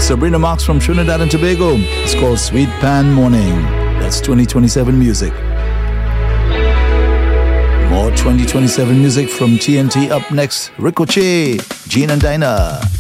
Sabrina Marks from Trinidad and Tobago. It's called Sweet Pan Morning. That's 2027 music. More 2027 music from TNT up next. Ricochet, Gene and Dinah.